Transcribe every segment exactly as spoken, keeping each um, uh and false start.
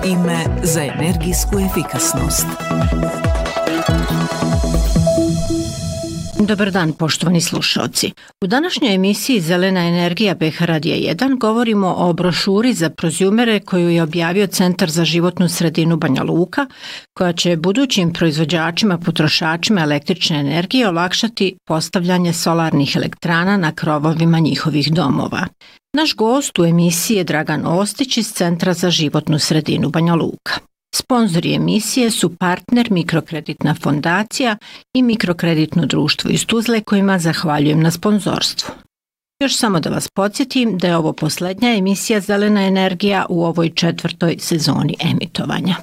ime za energijsku efikasnost. Dobar dan, poštovani slušalci. U današnjoj emisiji Zelena energija B H Radija jedan govorimo o brošuri za prozjumere koju je objavio Centar za životnu sredinu Banja Luka, koja će budućim proizvođačima, potrošačima električne energije olakšati postavljanje solarnih elektrana na krovovima njihovih domova. Naš gost u emisiji je Dragan Ostić iz Centra za životnu sredinu Banja Luka. Sponzori emisije su partner Mikrokreditna fondacija i Mikrokreditno društvo iz Tuzle, kojima zahvaljujem na sponzorstvu. Još samo da vas podsjetim da je ovo posljednja emisija Zelena energija u ovoj četvrtoj sezoni emitovanja.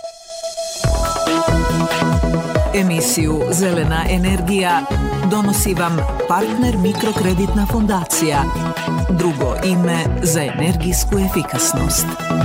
Emisiju Zelena energija donosi vam partner Mikrokreditna fondacija, drugo ime za energijsku efikasnost.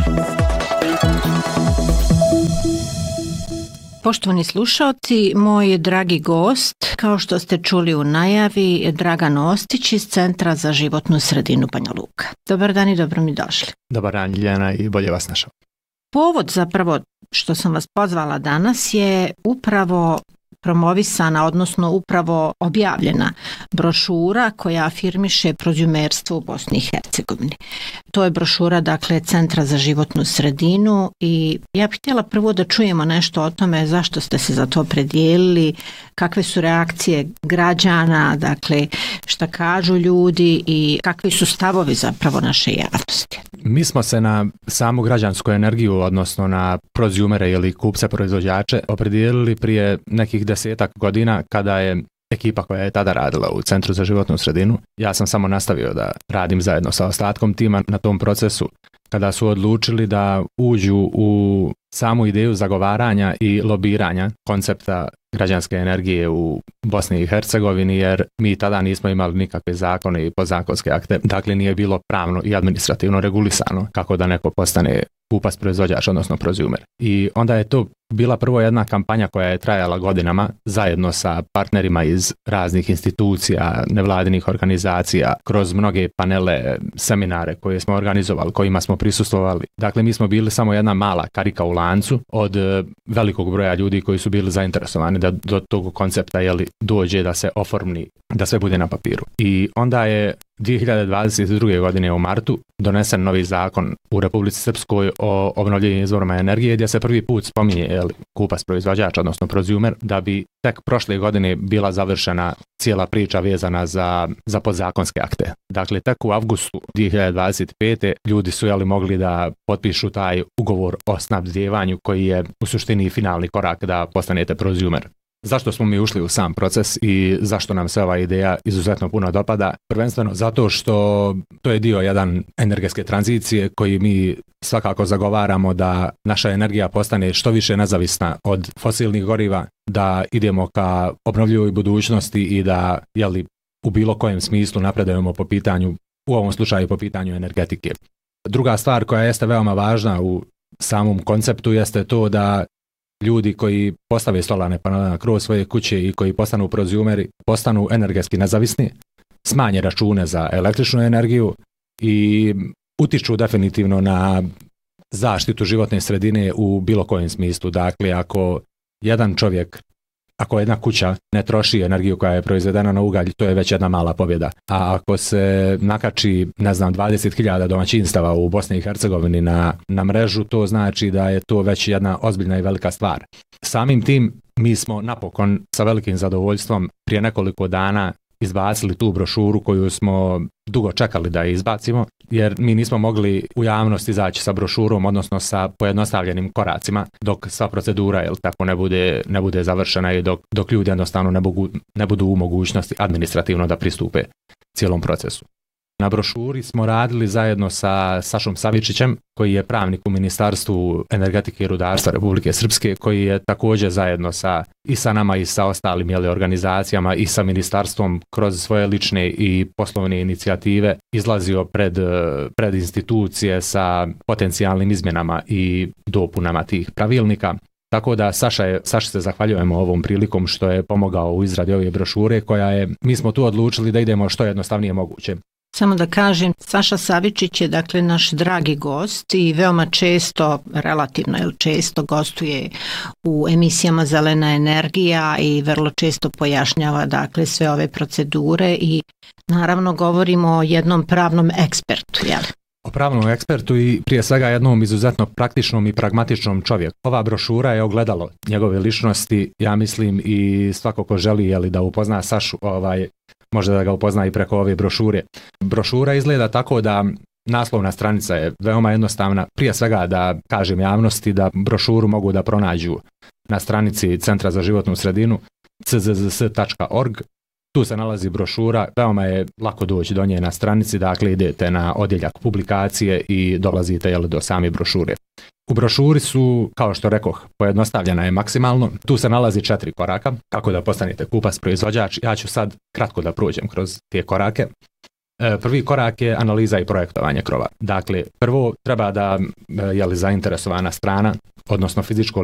Poštovani slušalci, moj dragi gost, kao što ste čuli u najavi, je Dragan Ostić iz Centra za životnu sredinu Banja Luka. Dobar dan i dobro mi došli. Dobar dan, Ljiljana, i bolje vas našao. Povod zapravo što sam vas pozvala danas je upravo promovisana, odnosno upravo objavljena brošura koja afirmiše prozjumerstvo u Bosni i Hercegovini. To je brošura, dakle, Centra za životnu sredinu i ja bih htjela prvo da čujemo nešto o tome zašto ste se za to predijelili, kakve su reakcije građana, dakle, šta kažu ljudi i kakvi su stavovi zapravo naše javnosti. Mi smo se na samu građansku energiju, odnosno na prozjumere ili kupce proizvođače, opredijelili prije nekih desetak godina kada je ekipa koja je tada radila u Centru za životnu sredinu. Ja sam samo nastavio da radim zajedno sa ostatkom tima na tom procesu kada su odlučili da uđu u samu ideju zagovaranja i lobiranja koncepta građanske energije u Bosni i Hercegovini, jer mi tada nismo imali nikakve zakone i podzakonske akte, dakle nije bilo pravno i administrativno regulisano kako da neko postane kupac proizvođač, odnosno prozjumer. I onda je to bila prvo jedna kampanja koja je trajala godinama zajedno sa partnerima iz raznih institucija, nevladinih organizacija, kroz mnoge panele, seminare koje smo organizovali, kojima smo prisustvovali. Dakle, mi smo bili samo jedna mala karika u lancu od velikog broja ljudi koji su bili zainteresovani da do tog koncepta jeli, dođe, da se oformi, da sve bude na papiru. I onda je dvije hiljade dvadeset druge. godine u martu donesen novi zakon u Republici Srpskoj o obnovljivim izvorima energije, gdje se prvi put spominje jeli, kupac proizvođač, odnosno prozjumer, da bi tek prošle godine bila završena cijela priča vezana za, za podzakonske akte. Dakle, tek u avgustu dvije hiljade dvadeset pete. ljudi su jeli, mogli da potpišu taj ugovor o snabdjevanju koji je u suštini finalni korak da postanete prozjumer. Zašto smo mi ušli u sam proces i zašto nam se ova ideja izuzetno puno dopada? Prvenstveno zato što to je dio jedan energetske tranzicije koji mi svakako zagovaramo da naša energija postane što više nezavisna od fosilnih goriva, da idemo ka obnovljivoj budućnosti i da jeli, u bilo kojem smislu napredujemo po pitanju, u ovom slučaju po pitanju energetike. Druga stvar koja jeste veoma važna u samom konceptu jeste to da ljudi koji postave solarne panele kroz svoje kuće i koji postanu prozjumeri, postanu energetski nezavisni, smanje račune za električnu energiju i utiču definitivno na zaštitu životne sredine u bilo kojem smislu. Dakle, ako jedan čovjek, ako jedna kuća ne troši energiju koja je proizvedena na ugalj, to je već jedna mala pobjeda. A ako se nakači, ne znam, dvadeset hiljada domaćinstava u Bosni i Hercegovini na, na mrežu, to znači da je to već jedna ozbiljna i velika stvar. Samim tim mi smo napokon sa velikim zadovoljstvom prije nekoliko dana izbacili tu brošuru koju smo dugo čekali da je izbacimo, jer mi nismo mogli u javnost izaći sa brošurom, odnosno sa pojednostavljenim koracima, dok sva procedura jel, tako ne bude, ne bude završena i dok, dok ljudi jednostavno ne, bogu, ne budu u mogućnosti administrativno da pristupe cijelom procesu. Na brošuri smo radili zajedno sa Sašom Savičićem, koji je pravnik u Ministarstvu energetike i rudarstva Republike Srpske, koji je također zajedno sa, i sa nama i sa ostalim jeli, organizacijama i sa ministarstvom kroz svoje lične i poslovne inicijative izlazio pred, pred institucije sa potencijalnim izmjenama i dopunama tih pravilnika. Tako da Saša je, Saša se zahvaljujemo ovom prilikom što je pomogao u izradi ove brošure koja je, mi smo tu odlučili da idemo što jednostavnije moguće. Samo da kažem, Saša Savičić je dakle naš dragi gost i veoma često, relativno ili često gostuje u emisijama Zelena energija i vrlo često pojašnjava dakle sve ove procedure i naravno govorimo o jednom pravnom ekspertu, jel? O pravnom ekspertu i prije svega jednom izuzetno praktičnom i pragmatičnom čovjeku. Ova brošura je ogledalo njegove ličnosti, ja mislim, i svako ko želi jeli, da upozna Sašu, ovaj, može da ga upozna i preko ove brošure. Brošura izgleda tako da naslovna stranica je veoma jednostavna. Prije svega da kažem javnosti da brošuru mogu da pronađu na stranici Centra za životnu sredinu c z z s tačka org. Tu se nalazi brošura, veoma je lako doći do nje na stranici, dakle idete na odjeljak publikacije i dolazite jel, do same brošure. U brošuri su, kao što rekoh, pojednostavljena je maksimalno. Tu se nalazi četiri koraka, kako da postanete kupac proizvođač. Ja ću sad kratko da prođem kroz te korake. E, prvi korak je analiza i projektovanje krova. Dakle, prvo treba da je li zainteresovana strana, odnosno fizičko